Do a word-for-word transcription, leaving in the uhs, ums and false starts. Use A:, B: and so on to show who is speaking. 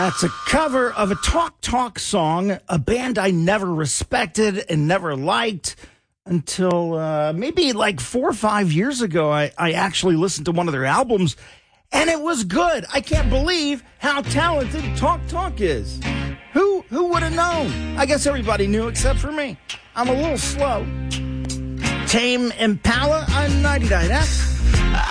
A: That's a cover of a Talk Talk song, a band I never respected and never liked until uh, maybe like four or five years ago. I, I actually listened to one of their albums, and it was good. I can't believe how talented Talk Talk is. Who who would have known? I guess everybody knew except for me. I'm a little slow. Tame Impala on ninety-nine X.